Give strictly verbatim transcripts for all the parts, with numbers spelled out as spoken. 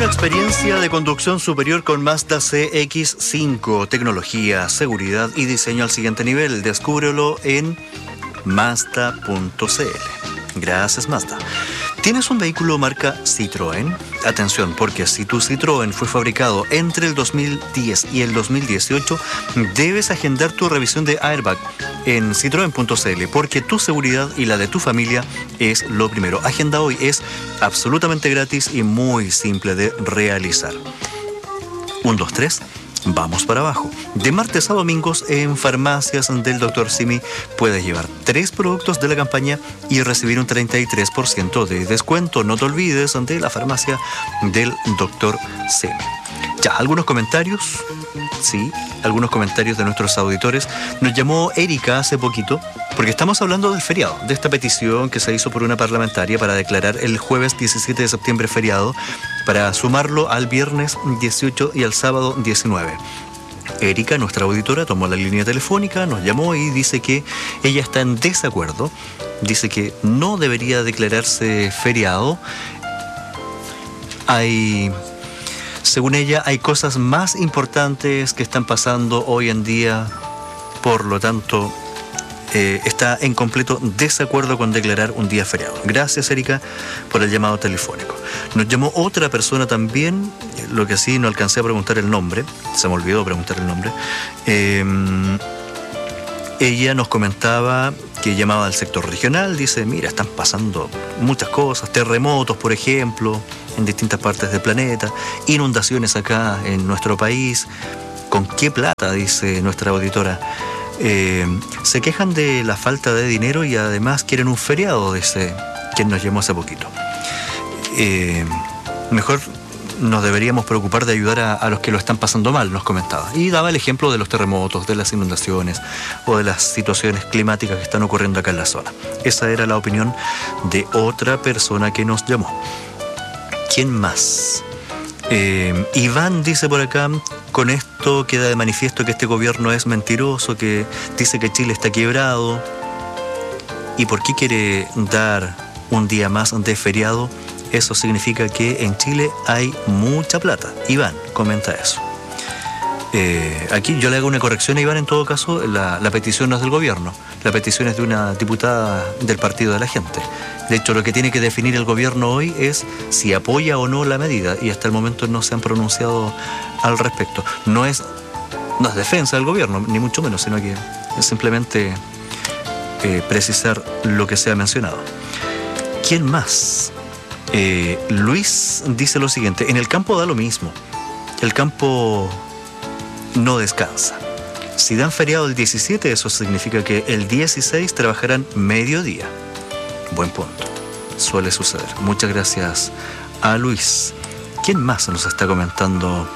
una experiencia de conducción superior con Mazda C X cinco. Tecnología, seguridad y diseño al siguiente nivel. Descúbrelo en Mazda punto c l. Gracias, Mazda. ¿Tienes un vehículo marca Citroën? Atención, porque si tu Citroën fue fabricado entre el dos mil diez y el dos mil dieciocho, debes agendar tu revisión de airbag en Citroën punto c l, porque tu seguridad y la de tu familia es lo primero. Agenda hoy, es absolutamente gratis y muy simple de realizar. Un, dos, tres. Vamos para abajo. De martes a domingos en farmacias del doctor Simi puedes llevar tres productos de la campaña y recibir un treinta y tres por ciento de descuento. No te olvides de la farmacia del doctor Simi. Ya, algunos comentarios. Sí, algunos comentarios de nuestros auditores. Nos llamó Erika hace poquito porque estamos hablando del feriado, de esta petición que se hizo por una parlamentaria para declarar el jueves diecisiete de septiembre feriado, para sumarlo al viernes dieciocho y al sábado diecinueve. Erika, nuestra auditora, tomó la línea telefónica, nos llamó y dice que ella está en desacuerdo. Dice que no debería declararse feriado. Hay, según ella, hay cosas más importantes que están pasando hoy en día. Por lo tanto, eh, está en completo desacuerdo con declarar un día feriado. Gracias, Erika, por el llamado telefónico. Nos llamó otra persona también, lo que sí no alcancé a preguntar el nombre, se me olvidó preguntar el nombre. Eh, ella nos comentaba que llamaba al sector regional, dice, mira, están pasando muchas cosas, terremotos, por ejemplo, en distintas partes del planeta, inundaciones acá en nuestro país. ¿Con qué plata?, dice nuestra auditora. Eh, se quejan de la falta de dinero y además quieren un feriado, dice quien nos llamó hace poquito. Eh, mejor nos deberíamos preocupar de ayudar a, a los que lo están pasando mal, nos comentaba. Y daba el ejemplo de los terremotos, de las inundaciones o de las situaciones climáticas que están ocurriendo acá en la zona. Esa era la opinión de otra persona que nos llamó. ¿Quién más? Eh, Iván dice por acá, con esto queda de manifiesto que este gobierno es mentiroso, que dice que Chile está quebrado. ¿Y por qué quiere dar un día más de feriado? Eso significa que en Chile hay mucha plata. Iván comenta eso. Eh, aquí yo le hago una corrección a Iván, en todo caso, la, la petición no es del gobierno, la petición es de una diputada del Partido de la Gente. De hecho, lo que tiene que definir el gobierno hoy es si apoya o no la medida, y hasta el momento no se han pronunciado al respecto. No es, no es defensa del gobierno, ni mucho menos, sino que es simplemente eh, precisar lo que se ha mencionado. ¿Quién más? Eh, Luis dice lo siguiente, en el campo da lo mismo, el campo no descansa. Si dan feriado el diecisiete, eso significa que el dieciséis trabajarán mediodía. Buen punto, suele suceder. Muchas gracias a Luis. ¿Quién más nos está comentando?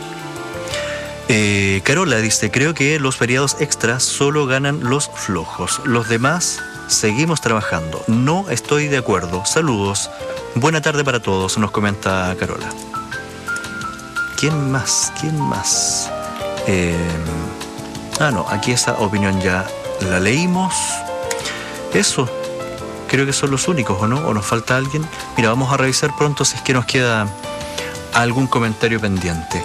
Eh, Carola dice, creo que los feriados extras solo ganan los flojos, los demás seguimos trabajando. No estoy de acuerdo. Saludos. Buena tarde para todos, nos comenta Carola. ¿Quién más? ¿Quién más? Eh, ah, no, aquí esa opinión ya la leímos. Eso, creo que son los únicos, ¿o no? ¿O nos falta alguien? Mira, vamos a revisar pronto si es que nos queda algún comentario pendiente.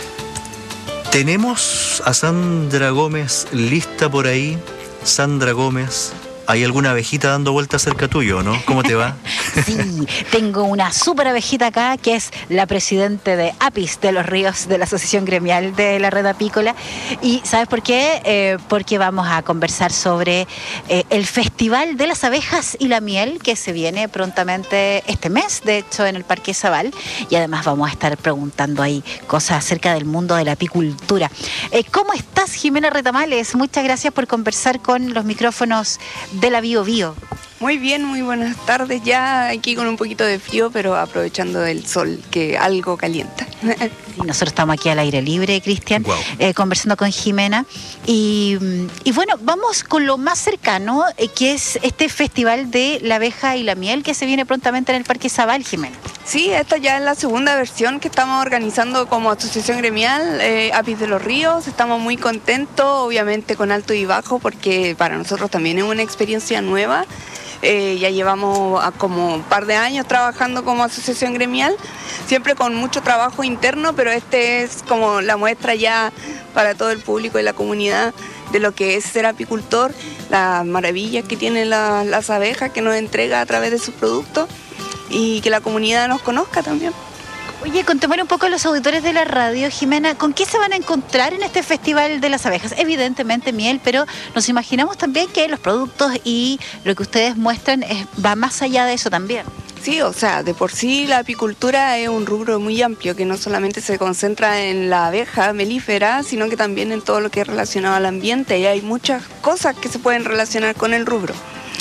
Tenemos a Sandra Gómez lista por ahí. Sandra Gómez, ¿hay alguna abejita dando vueltas cerca tuyo, no? ¿Cómo te va? Sí, tengo una súper abejita acá, que es la presidente de APIS de los Ríos, de la Asociación Gremial de la Red Apícola. Y ¿sabes por qué? Eh, porque vamos a conversar sobre eh, el Festival de las Abejas y la Miel, que se viene prontamente este mes, de hecho, en el Parque Zabal. Y además vamos a estar preguntando ahí cosas acerca del mundo de la apicultura. Eh, ¿Cómo estás, Jimena Retamales? Muchas gracias por conversar con los micrófonos de la Bio Bio. Muy bien, muy buenas tardes. Ya aquí con un poquito de frío, pero aprovechando del sol, que algo calienta. Sí, nosotros estamos aquí al aire libre, Cristian, wow. eh, conversando con Jimena. Y, y bueno, vamos con lo más cercano, eh, que es este Festival de la Abeja y la Miel, que se viene prontamente en el Parque Zabal, Jimena. Sí, esta ya es la segunda versión que estamos organizando como Asociación Gremial, eh, APIS de los Ríos. Estamos muy contentos, obviamente con alto y bajo, porque para nosotros también es una experiencia nueva. Eh, ya llevamos a como un par de años trabajando como asociación gremial, siempre con mucho trabajo interno, pero este es como la muestra ya para todo el público y la comunidad de lo que es ser apicultor, las maravillas que tienen la, las abejas que nos entrega a través de sus productos y que la comunidad nos conozca también. Oye, contémosle un poco a los auditores de la radio, Jimena, ¿con qué se van a encontrar en este Festival de las Abejas? Evidentemente miel, pero nos imaginamos también que los productos y lo que ustedes muestran es, va más allá de eso también. Sí, o sea, de por sí la apicultura es un rubro muy amplio que no solamente se concentra en la abeja melífera, sino que también en todo lo que es relacionado al ambiente, y hay muchas cosas que se pueden relacionar con el rubro.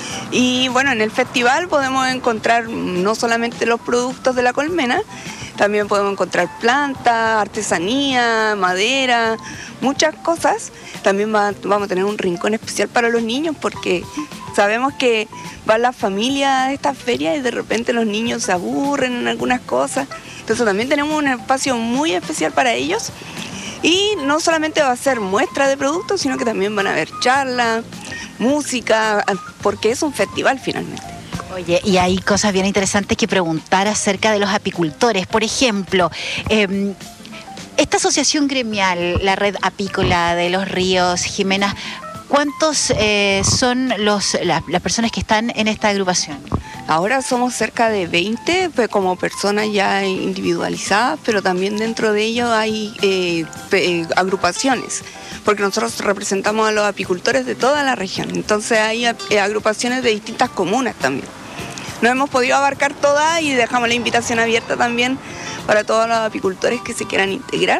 Y bueno, en el festival podemos encontrar no solamente los productos de la colmena, también podemos encontrar plantas, artesanía, madera, muchas cosas. También va, vamos a tener un rincón especial para los niños porque sabemos que van las familias a estas ferias y de repente los niños se aburren en algunas cosas. Entonces también tenemos un espacio muy especial para ellos. Y no solamente va a ser muestra de productos, sino que también van a haber charlas, música, porque es un festival finalmente. Oye, y hay cosas bien interesantes que preguntar acerca de los apicultores. Por ejemplo, eh, esta asociación gremial, la Red Apícola de los Ríos, Jimena, ¿cuántos eh, son los, la, las personas que están en esta agrupación? Ahora somos cerca de veinte, pues, como personas ya individualizadas, pero también dentro de ellos hay eh, eh, agrupaciones, porque nosotros representamos a los apicultores de toda la región, entonces hay eh, agrupaciones de distintas comunas también. No hemos podido abarcar todas y dejamos la invitación abierta también para todos los apicultores que se quieran integrar,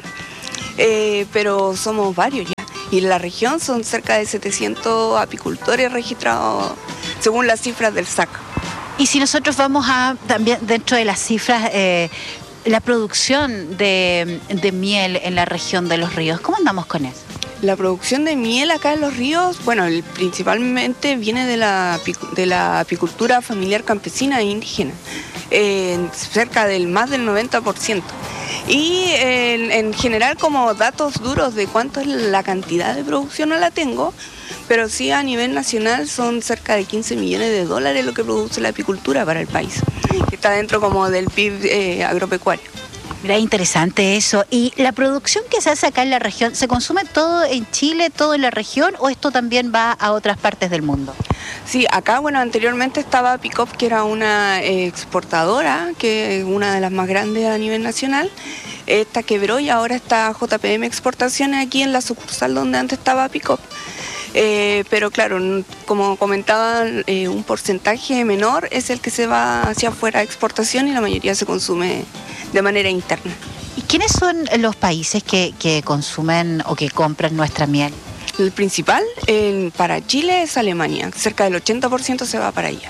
eh, pero somos varios ya. Y en la región son cerca de setecientos apicultores registrados según las cifras del S A C. Y si nosotros vamos a, también dentro de las cifras, eh, la producción de, de miel en la región de los ríos, ¿cómo andamos con eso? La producción de miel acá en los ríos, bueno, el, principalmente viene de la, de la apicultura familiar campesina e indígena, eh, cerca del más del noventa por ciento. Y eh, en general, como datos duros de cuánto es la cantidad de producción no la tengo, pero sí a nivel nacional son cerca de quince millones de dólares lo que produce la apicultura para el país, que está dentro como del P I B eh, agropecuario. Mira, interesante eso. ¿Y la producción que se hace acá en la región, se consume todo en Chile, todo en la región, o esto también va a otras partes del mundo? Sí, acá, bueno, anteriormente estaba Picop, que era una eh, exportadora, que es una de las más grandes a nivel nacional. Esta quebró y ahora está J P M Exportaciones aquí en la sucursal donde antes estaba Picop. Eh, pero claro, como comentaban, eh, un porcentaje menor es el que se va hacia afuera a exportación y la mayoría se consume de manera interna. ¿Y quiénes son los países que, que consumen o que compran nuestra miel? El principal eh, para Chile es Alemania, cerca del ochenta por ciento se va para allá.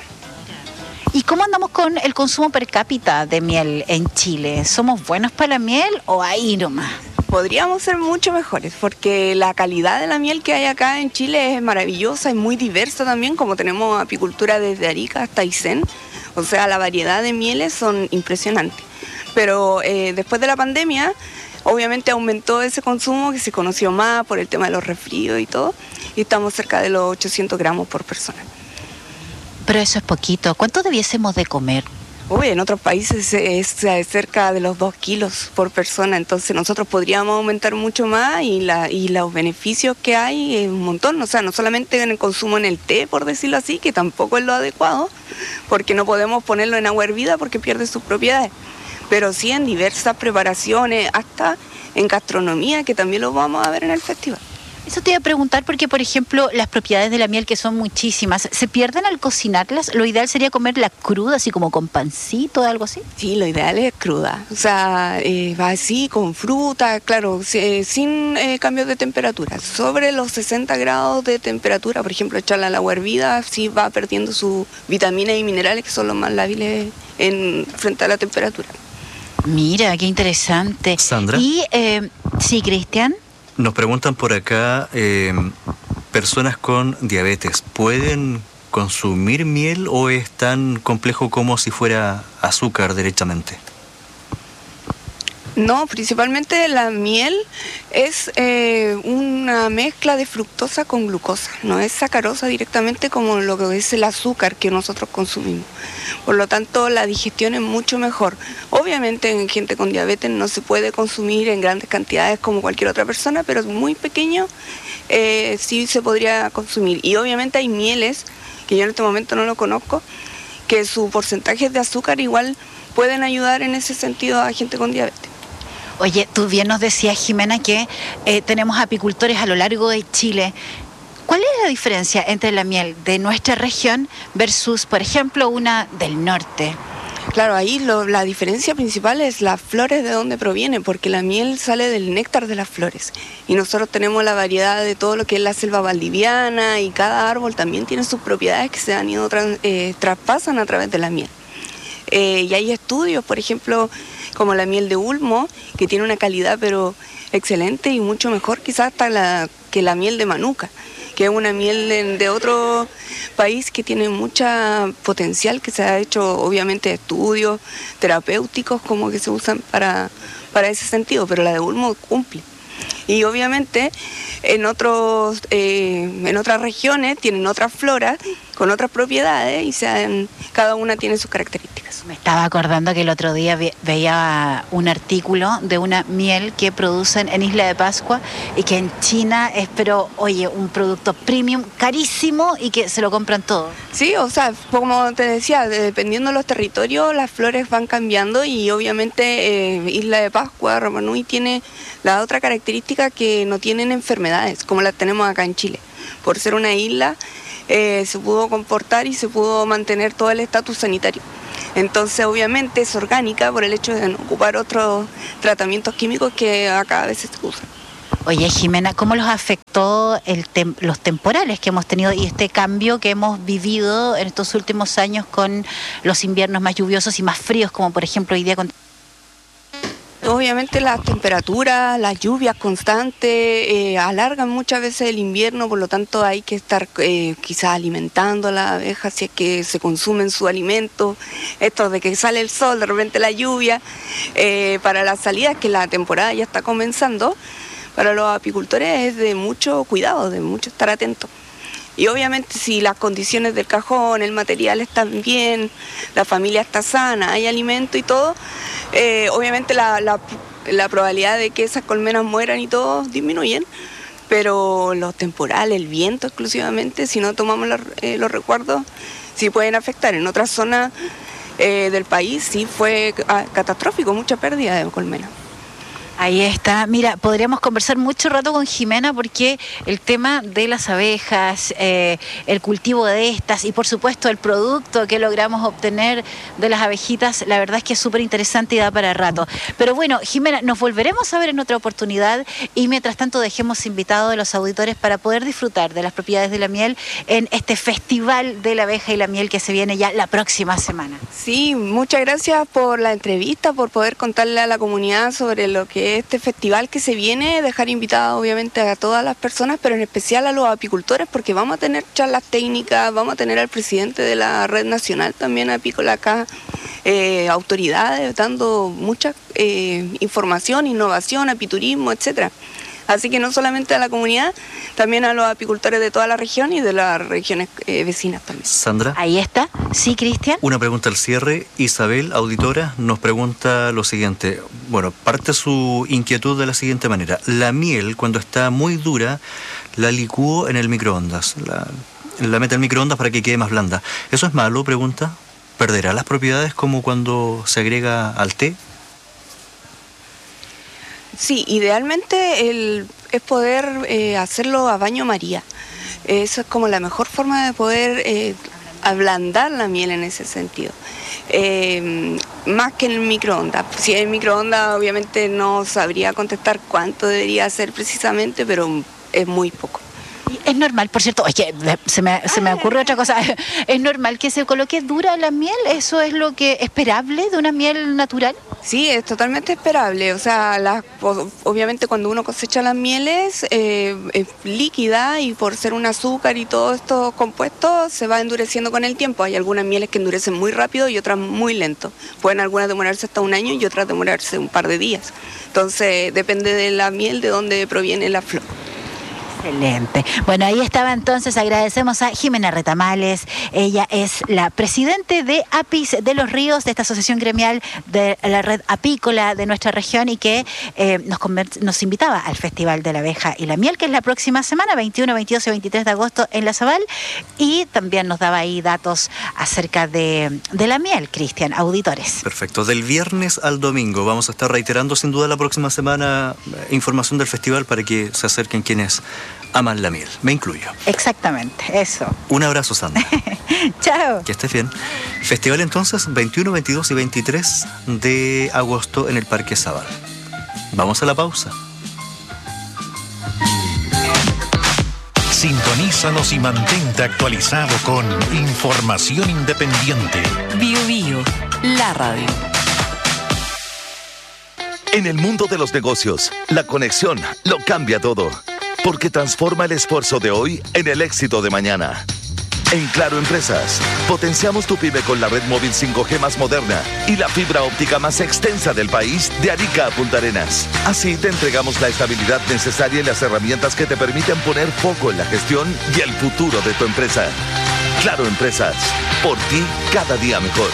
¿Y cómo andamos con el consumo per cápita de miel en Chile? ¿Somos buenos para la miel o ahí nomás? Podríamos ser mucho mejores porque la calidad de la miel que hay acá en Chile es maravillosa y muy diversa también, como tenemos apicultura desde Arica hasta Aysén, o sea, la variedad de mieles son impresionantes. Pero eh, después de la pandemia, obviamente aumentó ese consumo que se conoció más por el tema de los resfríos y todo, y estamos cerca de los ochocientos gramos por persona. Pero eso es poquito. ¿Cuánto debiésemos de comer? Uy, en otros países es, es cerca de los dos kilos por persona, entonces nosotros podríamos aumentar mucho más y, la, y los beneficios que hay es un montón, o sea, no solamente en el consumo en el té, por decirlo así, que tampoco es lo adecuado, porque no podemos ponerlo en agua hervida porque pierde sus propiedades, pero sí en diversas preparaciones, hasta en gastronomía, que también lo vamos a ver en el festival. Eso te iba a preguntar porque, por ejemplo, las propiedades de la miel, que son muchísimas, ¿se pierden al cocinarlas? ¿Lo ideal sería comerla cruda, así como con pancito o algo así? Sí, lo ideal es cruda, o sea, eh, va así, con fruta, claro, eh, sin eh, cambios de temperatura. Sobre los sesenta grados de temperatura, por ejemplo, echarla al agua hervida, sí va perdiendo sus vitaminas y minerales, que son los más lábiles en, frente a la temperatura. Mira, qué interesante. Sandra. Y, eh, sí, Cristian. Nos preguntan por acá, eh, personas con diabetes, ¿pueden consumir miel o es tan complejo como si fuera azúcar derechamente? No, principalmente la miel es eh, una mezcla de fructosa con glucosa, no es sacarosa directamente como lo que es el azúcar que nosotros consumimos. Por lo tanto, la digestión es mucho mejor. Obviamente en gente con diabetes no se puede consumir en grandes cantidades como cualquier otra persona, pero es muy pequeño, eh, sí se podría consumir. Y obviamente hay mieles, que yo en este momento no lo conozco, que su porcentaje de azúcar igual pueden ayudar en ese sentido a gente con diabetes. Oye, tú bien nos decías, Jimena, que eh, tenemos apicultores a lo largo de Chile. ¿Cuál es la diferencia entre la miel de nuestra región versus, por ejemplo, una del norte? Claro, ahí lo, la diferencia principal es las flores de dónde proviene, porque la miel sale del néctar de las flores. Y nosotros tenemos la variedad de todo lo que es la selva valdiviana y cada árbol también tiene sus propiedades que se han ido tras, eh, traspasan a través de la miel. Eh, y hay estudios, por ejemplo, como la miel de Ulmo, que tiene una calidad pero excelente y mucho mejor quizás hasta la, que la miel de Manuka, que es una miel de, de otro país que tiene mucha potencial, que se ha hecho obviamente estudios terapéuticos como que se usan para, para ese sentido, pero la de Ulmo cumple. Y obviamente en, otros, eh, en otras regiones tienen otras floras con otras propiedades y se han, cada una tiene sus características. Me estaba acordando que el otro día ve, veía un artículo de una miel que producen en Isla de Pascua y que en China es, pero oye, un producto premium carísimo y que se lo compran todo. Sí, o sea, como te decía, dependiendo de los territorios las flores van cambiando y obviamente eh, Isla de Pascua, Rapa Nui tiene la otra característica que no tienen enfermedades como las tenemos acá en Chile. Por ser una isla eh, se pudo comportar y se pudo mantener todo el estatus sanitario. Entonces obviamente es orgánica por el hecho de no ocupar otros tratamientos químicos que acá a veces se usan. Oye, Jimena, ¿cómo los afectó el tem- los temporales que hemos tenido y este cambio que hemos vivido en estos últimos años con los inviernos más lluviosos y más fríos, como por ejemplo hoy día con... Obviamente las temperaturas, las lluvias constantes eh, alargan muchas veces el invierno, por lo tanto hay que estar eh, quizás alimentando a las abejas si es que se consumen su alimento, esto de que sale el sol, de repente la lluvia, eh, para las salidas que la temporada ya está comenzando, para los apicultores es de mucho cuidado, de mucho estar atentos. Y obviamente si las condiciones del cajón, el material están bien, la familia está sana, hay alimento y todo, eh, obviamente la, la, la probabilidad de que esas colmenas mueran y todo disminuyen, pero los temporales, el viento exclusivamente, si no tomamos los, eh, los recuerdos, sí pueden afectar. En otras zonas eh, del país sí fue ah, catastrófico, mucha pérdida de colmenas. Ahí está. Mira, podríamos conversar mucho rato con Jimena porque el tema de las abejas, eh, el cultivo de estas y por supuesto el producto que logramos obtener de las abejitas, la verdad es que es súper interesante y da para rato. Pero bueno, Jimena, nos volveremos a ver en otra oportunidad y mientras tanto dejemos invitados a los auditores para poder disfrutar de las propiedades de la miel en este Festival de la Abeja y la Miel que se viene ya la próxima semana. Sí, muchas gracias por la entrevista, por poder contarle a la comunidad sobre lo que este festival que se viene, dejar invitada obviamente a todas las personas, pero en especial a los apicultores, porque vamos a tener charlas técnicas, vamos a tener al presidente de la Red Nacional también apícola acá, eh, autoridades dando mucha eh, información, innovación, apiturismo, etcétera. Así que no solamente a la comunidad, también a los apicultores de toda la región y de las regiones eh, vecinas también. Sandra. Ahí está. Sí, Cristian. Una pregunta al cierre. Isabel, auditora, nos pregunta lo siguiente. Bueno, parte su inquietud de la siguiente manera. La miel, cuando está muy dura, la licúo en el microondas. La, la mete al microondas para que quede más blanda. ¿Eso es malo? Pregunta. ¿Perderá las propiedades como cuando se agrega al té? Sí, idealmente el, es poder eh, hacerlo a baño María. Eso es como la mejor forma de poder eh, ablandar la miel en ese sentido. Eh, más que en el microondas. Si en el microondas obviamente no sabría contestar cuánto debería ser precisamente, pero es muy poco. Es normal, por cierto, oye, se me, se me ocurre otra cosa, ¿es normal que se coloque dura la miel? ¿Eso es lo que esperable de una miel natural? Sí, es totalmente esperable. O sea, la, obviamente cuando uno cosecha las mieles eh, es líquida y por ser un azúcar y todos estos compuestos se va endureciendo con el tiempo. Hay algunas mieles que endurecen muy rápido y otras muy lento. Pueden algunas demorarse hasta un año y otras demorarse un par de días. Entonces depende de la miel de dónde proviene la flor. Excelente. Bueno, ahí estaba entonces, agradecemos a Jimena Retamales, ella es la presidente de APIS de Los Ríos, de esta asociación gremial de la red apícola de nuestra región y que eh, nos, nos invitaba al Festival de la Abeja y la Miel, que es la próxima semana, veintiuno, veintidós y veintitrés de agosto en La Sabal, y también nos daba ahí datos acerca de, de la miel, Cristian, auditores. Perfecto, del viernes al domingo vamos a estar reiterando sin duda la próxima semana información del festival para que se acerquen quienes aman la miel, me incluyo. Exactamente, eso. Un abrazo, Sandra. Chao. Que estés bien. Festival entonces, veintiuno, veintidós y veintitrés de agosto en el Parque Sabal. Vamos a la pausa. Sintonízanos y mantente actualizado con información independiente. Bio Bio, la radio. En el mundo de los negocios, la conexión lo cambia todo. Porque transforma el esfuerzo de hoy en el éxito de mañana. En Claro Empresas, potenciamos tu pyme con la red móvil cinco G más moderna y la fibra óptica más extensa del país, de Arica a Punta Arenas. Así te entregamos la estabilidad necesaria y las herramientas que te permiten poner foco en la gestión y el futuro de tu empresa. Claro Empresas, por ti cada día mejor.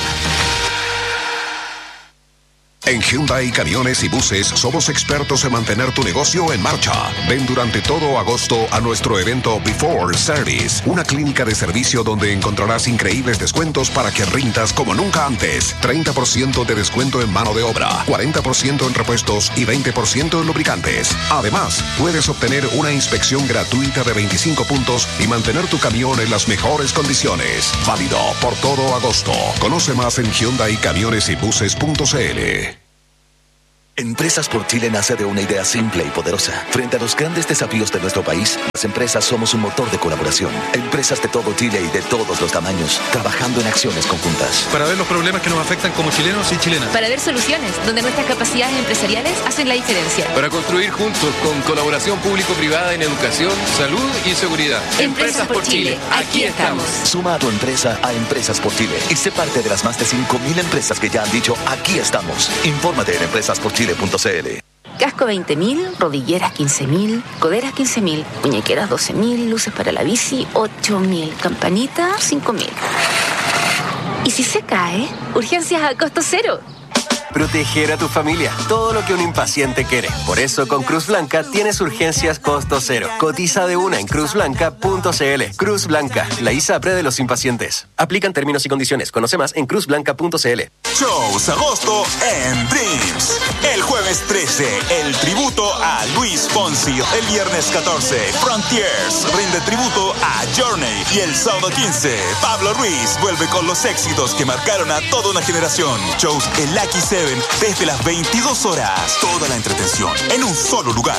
En Hyundai Camiones y Buses somos expertos en mantener tu negocio en marcha. Ven durante todo agosto a nuestro evento Before Service, una clínica de servicio donde encontrarás increíbles descuentos para que rindas como nunca antes. treinta por ciento de descuento en mano de obra, cuarenta por ciento en repuestos y veinte por ciento en lubricantes. Además, puedes obtener una inspección gratuita de veinticinco puntos y mantener tu camión en las mejores condiciones. Válido por todo agosto. Conoce más en hyundai camiones y buses punto c l. Empresas por Chile nace de una idea simple y poderosa. Frente a los grandes desafíos de nuestro país, las empresas somos un motor de colaboración. Empresas de todo Chile y de todos los tamaños, trabajando en acciones conjuntas. Para ver los problemas que nos afectan como chilenos y chilenas. Para ver soluciones donde nuestras capacidades empresariales hacen la diferencia. Para construir juntos con colaboración público-privada en educación, salud y seguridad. Empresas por Chile, aquí estamos. Suma a tu empresa a Empresas por Chile y sé parte de las más de cinco mil empresas que ya han dicho aquí estamos. Infórmate en empresas por chile punto c l. Casco veinte mil, rodilleras quince mil, coderas quince mil, muñequeras doce mil, luces para la bici ocho mil, campanita cinco mil. ¿Y si se cae? Urgencias a costo cero. Proteger a tu familia, todo lo que un impaciente quiere. Por eso con Cruz Blanca tienes urgencias costo cero. Cotiza de una en cruz blanca punto c l. Cruz Blanca, la ISAPRE de los impacientes. Aplican términos y condiciones. Conoce más en cruz blanca punto c l. Shows agosto en Dreams. El jueves trece, el tributo a Luis Fonsi. El viernes catorce, Frontiers rinde tributo a Journey. Y el sábado quince, Pablo Ruiz vuelve con los éxitos que marcaron a toda una generación. Shows en Lucky Seven desde las veintidós horas. Toda la entretención en un solo lugar.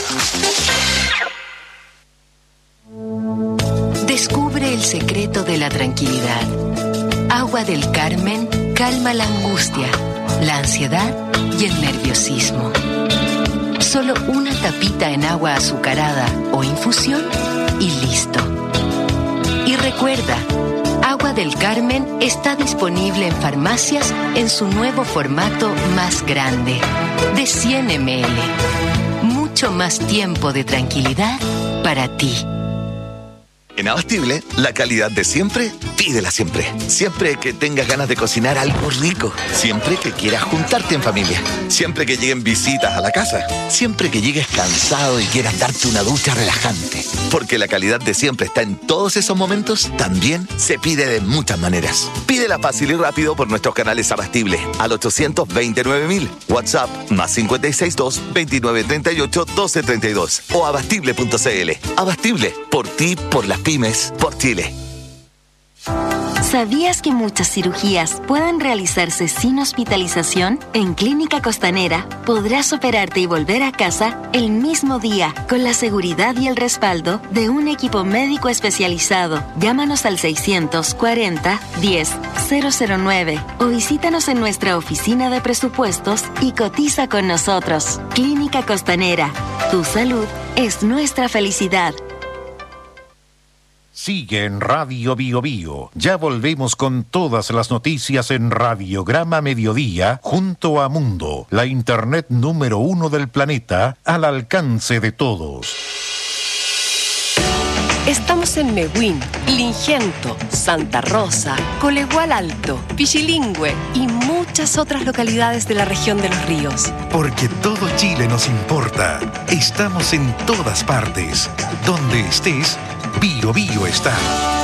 Descubre el secreto de la tranquilidad. Agua del Carmen calma la angustia, la ansiedad y el nerviosismo. Solo una tapita en agua azucarada o infusión y listo. Y recuerda, Agua del Carmen está disponible en farmacias en su nuevo formato más grande, de cien mililitros. Mucho más tiempo de tranquilidad para ti. En Abastible, la calidad de siempre, pídela siempre. Siempre que tengas ganas de cocinar algo rico. Siempre que quieras juntarte en familia. Siempre que lleguen visitas a la casa. Siempre que llegues cansado y quieras darte una ducha relajante. Porque la calidad de siempre está en todos esos momentos, también se pide de muchas maneras. Pídela fácil y rápido por nuestros canales Abastible al ochocientos veintinueve mil. WhatsApp más cinco seis dos, veintinueve treinta y ocho, doce treinta y dos o abastible punto c l. Abastible, por ti, por las pymes, por Chile. ¿Sabías que muchas cirugías pueden realizarse sin hospitalización? En Clínica Costanera podrás operarte y volver a casa el mismo día con la seguridad y el respaldo de un equipo médico especializado. Llámanos al seiscientos cuarenta, diez, cero cero nueve o visítanos en nuestra oficina de presupuestos y cotiza con nosotros. Clínica Costanera. Tu salud es nuestra felicidad. Sigue en Radio Bio Bio. Ya volvemos con todas las noticias en Radiograma Mediodía junto a Mundo, la internet número uno del planeta, al alcance de todos. Estamos en Mehuín, Lingento, Santa Rosa, Colegual Alto, Pichilingüe y muchas otras localidades de la región de Los Ríos. Porque todo Chile nos importa. Estamos en todas partes. Donde estés, Bio Bio está.